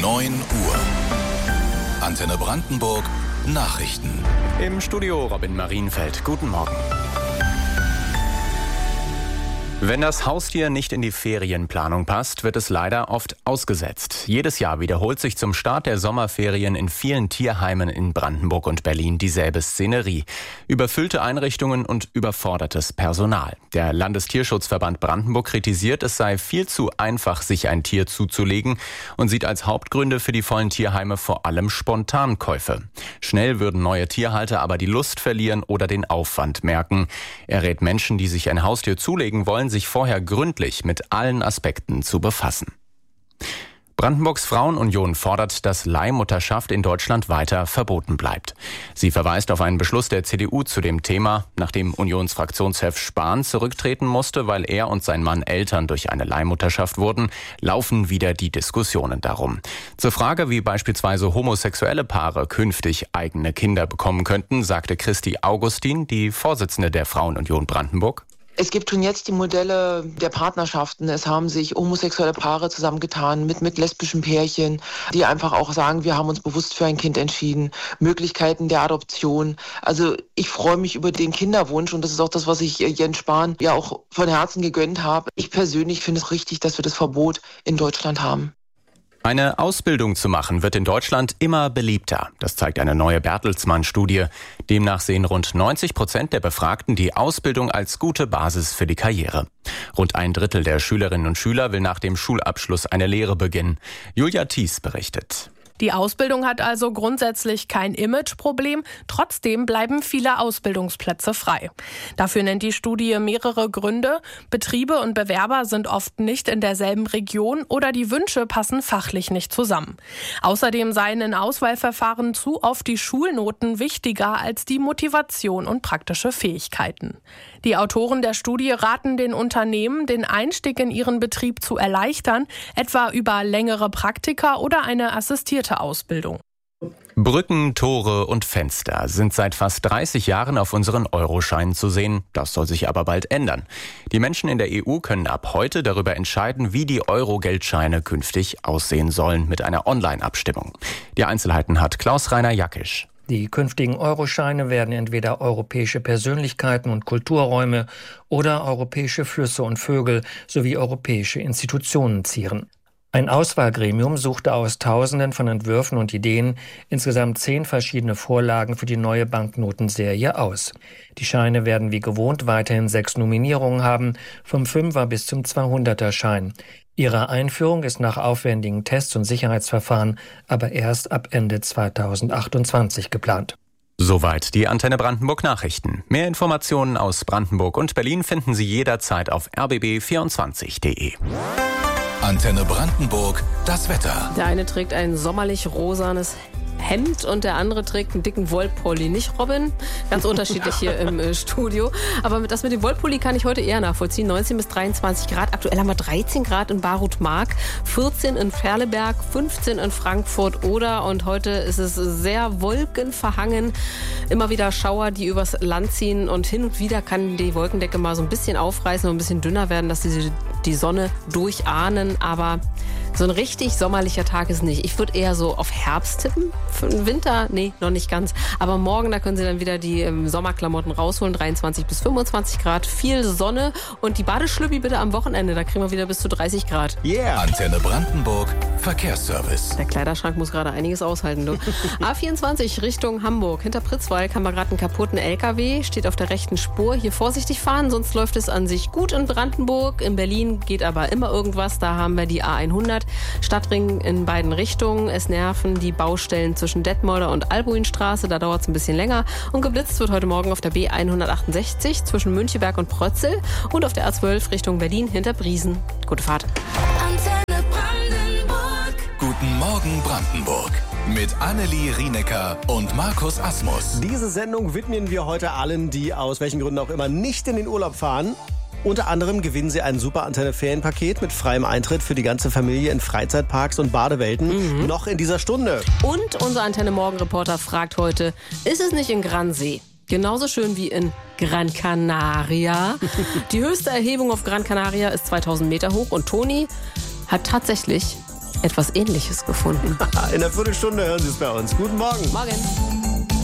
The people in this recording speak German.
9 Uhr. Antenne Brandenburg Nachrichten. Im Studio Robin Marienfeld. Guten Morgen. Wenn das Haustier nicht in die Ferienplanung passt, wird es leider oft ausgesetzt. Jedes Jahr wiederholt sich zum Start der Sommerferien in vielen Tierheimen in Brandenburg und Berlin dieselbe Szenerie. Überfüllte Einrichtungen und überfordertes Personal. Der Landestierschutzverband Brandenburg kritisiert, es sei viel zu einfach, sich ein Tier zuzulegen und sieht als Hauptgründe für die vollen Tierheime vor allem Spontankäufe. Schnell würden neue Tierhalter aber die Lust verlieren oder den Aufwand merken. Er rät Menschen, die sich ein Haustier zulegen wollen, sich vorher gründlich mit allen Aspekten zu befassen. Brandenburgs Frauenunion fordert, dass Leihmutterschaft in Deutschland weiter verboten bleibt. Sie verweist auf einen Beschluss der CDU zu dem Thema, nachdem Unionsfraktionschef Spahn zurücktreten musste, weil er und sein Mann Eltern durch eine Leihmutterschaft wurden, laufen wieder die Diskussionen darum. Zur Frage, wie beispielsweise homosexuelle Paare künftig eigene Kinder bekommen könnten, sagte Christi Augustin, die Vorsitzende der Frauenunion Brandenburg: Es gibt schon jetzt die Modelle der Partnerschaften. Es haben sich homosexuelle Paare zusammengetan mit lesbischen Pärchen, die einfach auch sagen, wir haben uns bewusst für ein Kind entschieden. Möglichkeiten der Adoption. Also ich freue mich über den Kinderwunsch und das ist auch das, was ich Jens Spahn ja auch von Herzen gegönnt habe. Ich persönlich finde es richtig, dass wir das Verbot in Deutschland haben. Eine Ausbildung zu machen wird in Deutschland immer beliebter. Das zeigt eine neue Bertelsmann-Studie. Demnach sehen rund 90% der Befragten die Ausbildung als gute Basis für die Karriere. Rund 1/3 der Schülerinnen und Schüler will nach dem Schulabschluss eine Lehre beginnen. Julia Thies berichtet. Die Ausbildung hat also grundsätzlich kein Imageproblem. Trotzdem bleiben viele Ausbildungsplätze frei. Dafür nennt die Studie mehrere Gründe. Betriebe und Bewerber sind oft nicht in derselben Region oder die Wünsche passen fachlich nicht zusammen. Außerdem seien in Auswahlverfahren zu oft die Schulnoten wichtiger als die Motivation und praktische Fähigkeiten. Die Autoren der Studie raten den Unternehmen, den Einstieg in ihren Betrieb zu erleichtern, etwa über längere Praktika oder eine assistierte Ausbildung. Brücken, Tore und Fenster sind seit fast 30 Jahren auf unseren Euroscheinen zu sehen. Das soll sich aber bald ändern. Die Menschen in der EU können ab heute darüber entscheiden, wie die Euro-Geldscheine künftig aussehen sollen, mit einer Online-Abstimmung. Die Einzelheiten hat Klaus-Rainer Jackisch. Die künftigen Euroscheine werden entweder europäische Persönlichkeiten und Kulturräume oder europäische Flüsse und Vögel sowie europäische Institutionen zieren. Ein Auswahlgremium suchte aus Tausenden von Entwürfen und Ideen insgesamt 10 verschiedene Vorlagen für die neue Banknotenserie aus. Die Scheine werden wie gewohnt weiterhin 6 Nominierungen haben, vom 5er bis zum 200er Schein. Ihre Einführung ist nach aufwendigen Tests und Sicherheitsverfahren aber erst ab Ende 2028 geplant. Soweit die Antenne Brandenburg Nachrichten. Mehr Informationen aus Brandenburg und Berlin finden Sie jederzeit auf rbb24.de. Antenne Brandenburg, das Wetter. Der eine trägt ein sommerlich rosanes Hemd und der andere trägt einen dicken Wollpulli. Nicht, Robin? Ganz unterschiedlich hier im Studio. Aber das mit dem Wollpulli kann ich heute eher nachvollziehen. 19 bis 23 Grad. Aktuell haben wir 13 Grad in Barut-Mark, 14 in Ferleberg, 15 in Frankfurt-Oder. Und heute ist es sehr wolkenverhangen. Immer wieder Schauer, die übers Land ziehen. Und hin und wieder kann die Wolkendecke mal so ein bisschen aufreißen und ein bisschen dünner werden, dass sie die Sonne durchahnen. Aber so ein richtig sommerlicher Tag ist nicht. Ich würde eher so auf Herbst tippen. Für den Winter, nee, noch nicht ganz. Aber morgen, da können Sie dann wieder die Sommerklamotten rausholen. 23 bis 25 Grad, viel Sonne. Und die Badeschlüppi bitte am Wochenende. Da kriegen wir wieder bis zu 30 Grad. Yeah. Antenne Brandenburg, Verkehrsservice. Der Kleiderschrank muss gerade einiges aushalten, du. A24 Richtung Hamburg. Hinter Pritzwalk haben wir gerade einen kaputten LKW. Steht auf der rechten Spur. Hier vorsichtig fahren, sonst läuft es an sich gut in Brandenburg. In Berlin geht aber immer irgendwas. Da haben wir die A100. Stadtring in beiden Richtungen. Es nerven die Baustellen zwischen Detmolder und Albuinstraße. Da dauert es ein bisschen länger. Und geblitzt wird heute Morgen auf der B168 zwischen Müncheberg und Prötzel und auf der A12 Richtung Berlin hinter Briesen. Gute Fahrt. Antenne Brandenburg. Guten Morgen Brandenburg. Mit Annelie Rienecker und Markus Asmus. Diese Sendung widmen wir heute allen, die aus welchen Gründen auch immer nicht in den Urlaub fahren. Unter anderem gewinnen Sie ein Super Antenne Ferienpaket mit freiem Eintritt für die ganze Familie in Freizeitparks und Badewelten. Noch in dieser Stunde. Und unser Antenne Morgen Reporter fragt heute, ist es nicht in Gransee genauso schön wie in Gran Canaria? Die höchste Erhebung auf Gran Canaria ist 2000 Meter hoch und Toni hat tatsächlich etwas Ähnliches gefunden. In einer Viertelstunde hören Sie es bei uns. Guten Morgen. Morgen.